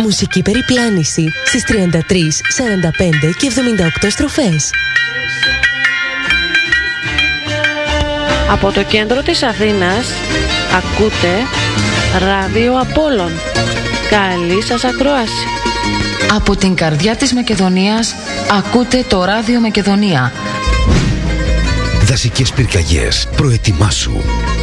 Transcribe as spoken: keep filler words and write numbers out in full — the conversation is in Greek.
Μουσική περιπλάνηση στις τριάντα τρεις, σαράντα πέντε και εβδομήντα οκτώ στροφές. Από το κέντρο της Αθήνας ακούτε Ράδιο Απόλλων. Καλή σας ακρόαση. Από την καρδιά της Μακεδονίας ακούτε το Ράδιο Μακεδονία. Δασικές πυρκαγιές, προετοιμάσου.